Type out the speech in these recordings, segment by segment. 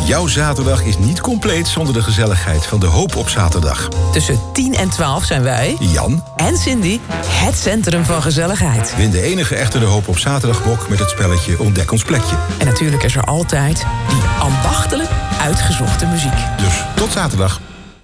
Jouw zaterdag is niet compleet zonder de gezelligheid van De Hoop op zaterdag. Tussen 10 en 12 zijn wij, Jan en Cindy, het centrum van gezelligheid. win de enige echte De Hoop op zaterdagbok met het spelletje Ontdek ons plekje. En natuurlijk is er altijd die ambachtelijk uitgezochte muziek. Dus tot zaterdag.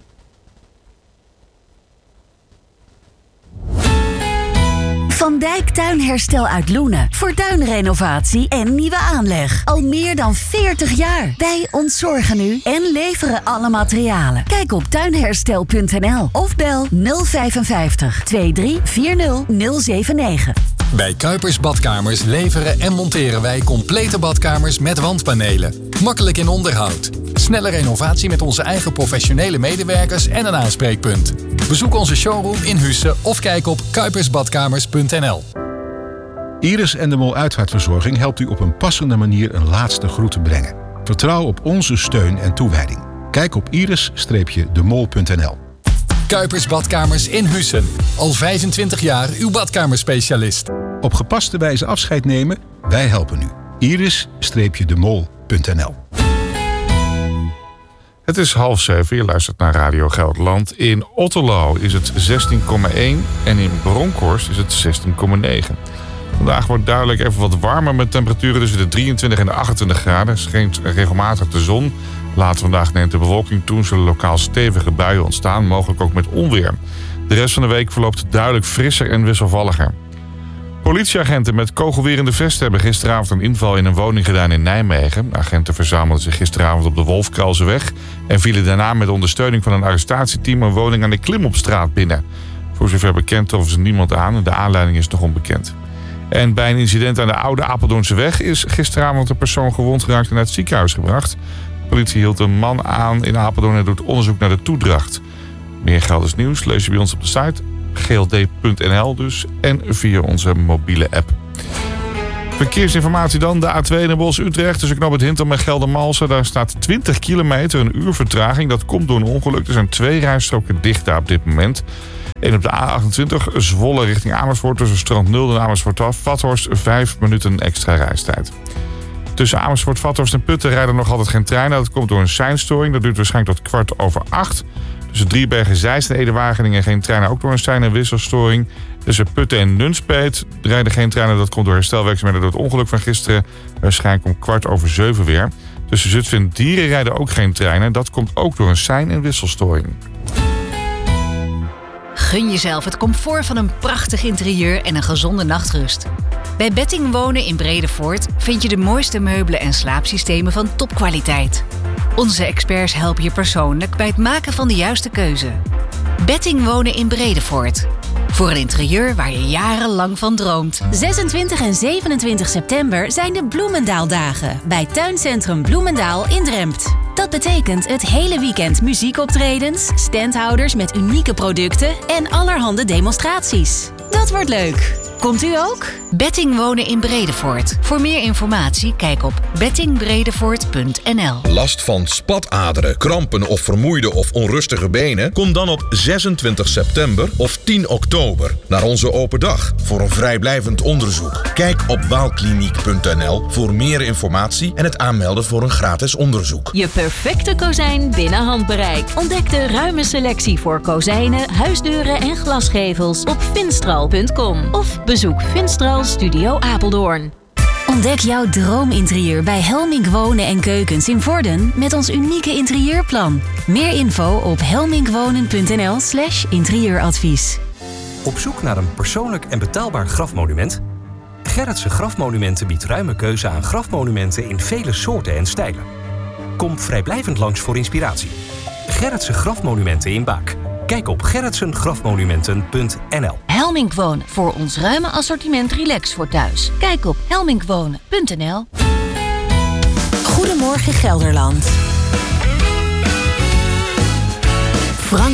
Van Dijk Tuinherstel uit Loenen. Voor tuinrenovatie en nieuwe aanleg. Al meer dan 40 jaar. Wij ontzorgen u en leveren alle materialen. Kijk op tuinherstel.nl of bel 055 2340 079. Bij Kuipers Badkamers leveren en monteren wij complete badkamers met wandpanelen. Makkelijk in onderhoud. Snelle renovatie met onze eigen professionele medewerkers en een aanspreekpunt. Bezoek onze showroom in Husse of kijk op kuipersbadkamers.nl. Iris en de Mol Uitvaartverzorging helpt u op een passende manier een laatste groet te brengen. Vertrouw op onze steun en toewijding. Kijk op iris-demol.nl. Kuipers Badkamers in Hussen. Al 25 jaar uw badkamerspecialist. Op gepaste wijze afscheid nemen? Wij helpen u. iris-demol.nl. Het is 6:30, je luistert naar Radio Gelderland. In Otterlo is het 16,1 en in Bronkhorst is het 16,9. Vandaag wordt duidelijk even wat warmer met temperaturen tussen de 23 en de 28 graden. Schijnt regelmatig de zon. Later vandaag neemt de bewolking toe, zullen lokaal stevige buien ontstaan, mogelijk ook met onweer. De rest van de week verloopt duidelijk frisser en wisselvalliger. Politieagenten met kogelwerende vesten hebben gisteravond een inval in een woning gedaan in Nijmegen. Agenten verzamelden zich gisteravond op de Wolfkralseweg en vielen daarna met ondersteuning van een arrestatieteam een woning aan de Klimopstraat binnen. Voor zover bekend troffen ze niemand aan. De aanleiding is nog onbekend. En bij een incident aan de Oude Apeldoornseweg is gisteravond een persoon gewond geraakt en naar het ziekenhuis gebracht. De politie hield een man aan in Apeldoorn en doet onderzoek naar de toedracht. Meer Gelders nieuws lees je bij ons op de site gld.nl dus en via onze mobiele app. Verkeersinformatie dan. De A2 naar Bosch-Utrecht tussen knoop het Hintom en Geldermalsen. Daar staat 20 kilometer, een uur vertraging. Dat komt door een ongeluk. Er zijn 2 rijstroken dicht daar op dit moment. En op de A28 Zwolle richting Amersfoort tussen Strand 0 en Amersfoort-Vathorst 5 minuten extra reistijd. Tussen Amersfoort-Vathorst en Putten rijden nog altijd geen treinen. Dat komt door een seinstoring. Dat duurt waarschijnlijk tot 7:15. Tussen Driebergen-Zeist en Ede-Wageningen geen treinen, ook door een sein- en wisselstoring. Tussen Putten en Nunspeet rijden geen treinen. Dat komt door herstelwerkzaamheden door het ongeluk van gisteren. Waarschijnlijk om 7:15 weer. Tussen Zutphen en Dieren rijden ook geen treinen. Dat komt ook door een sein- en wisselstoring. Gun jezelf het comfort van een prachtig interieur en een gezonde nachtrust. Bij Betting Wonen in Bredevoort vind je de mooiste meubelen en slaapsystemen van topkwaliteit. Onze experts helpen je persoonlijk bij het maken van de juiste keuze. Betting Wonen in Bredevoort. Voor een interieur waar je jarenlang van droomt. 26 en 27 september zijn de Bloemendaaldagen bij Tuincentrum Bloemendaal in Drempt. Dat betekent het hele weekend muziekoptredens, standhouders met unieke producten en allerhande demonstraties. Dat wordt leuk. Komt u ook? Betting Wonen in Bredevoort. Voor meer informatie kijk op bettingbredevoort.nl. Last van spataderen, krampen of vermoeide of onrustige benen? Kom dan op 26 september of 10 oktober naar onze open dag voor een vrijblijvend onderzoek. Kijk op waalkliniek.nl voor meer informatie en het aanmelden voor een gratis onderzoek. Je perfecte kozijn binnen handbereik. Ontdek de ruime selectie voor kozijnen, huisdeuren en glasgevels op finstral.com of bezoek Finstral Studio Apeldoorn. Ontdek jouw droominterieur bij Helmink Wonen en Keukens in Vorden met ons unieke interieurplan. Meer info op helminkwonen.nl/interieuradvies. Op zoek naar een persoonlijk en betaalbaar grafmonument? Gerritsen Grafmonumenten biedt ruime keuze aan grafmonumenten in vele soorten en stijlen. Kom vrijblijvend langs voor inspiratie. Gerritsen Grafmonumenten in Baak. Kijk op gerritsengrafmonumenten.nl. Helmink Wonen, voor ons ruime assortiment relax voor thuis. Kijk op helminkwonen.nl. Goedemorgen Gelderland.